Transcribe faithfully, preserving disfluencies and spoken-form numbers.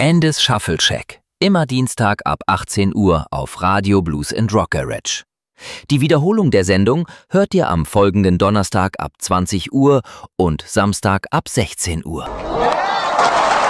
Andes Shuffle Check. Immer Dienstag ab achtzehn Uhr auf Radio Blues and Rock Garage. Die Wiederholung der Sendung hört ihr am folgenden Donnerstag ab zwanzig Uhr und Samstag ab sechzehn Uhr.